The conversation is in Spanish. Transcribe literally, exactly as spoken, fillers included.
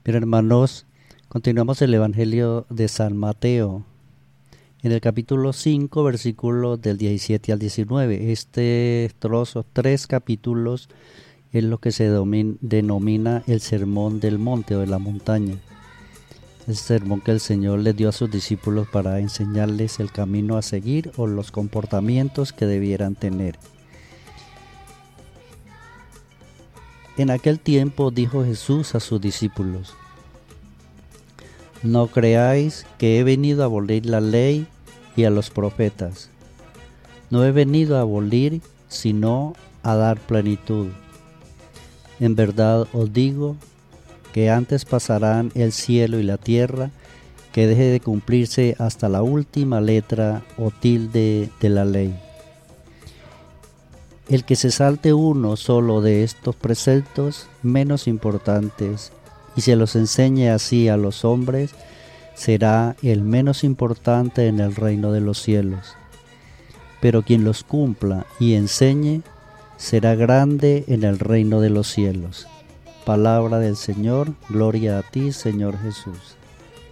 Bien, hermanos, continuamos el Evangelio de San Mateo. En el capítulo cinco, versículos del diecisiete al diecinueve. Este trozo, tres capítulos, es lo que se domin, denomina el Sermón del Monte o de la montaña. El sermón que el Señor les dio a sus discípulos para enseñarles el camino a seguir o los comportamientos que debieran tener. En aquel tiempo dijo Jesús a sus discípulos: no creáis que he venido a abolir la ley y a los profetas. No he venido a abolir, sino a dar plenitud. En verdad os digo que antes pasarán el cielo y la tierra, que deje de cumplirse hasta la última letra o tilde de la ley. El que se salte uno solo de estos preceptos menos importantes y se los enseñe así a los hombres, será el menos importante en el reino de los cielos. Pero quien los cumpla y enseñe, será grande en el reino de los cielos. Palabra del Señor, gloria a ti, Señor Jesús.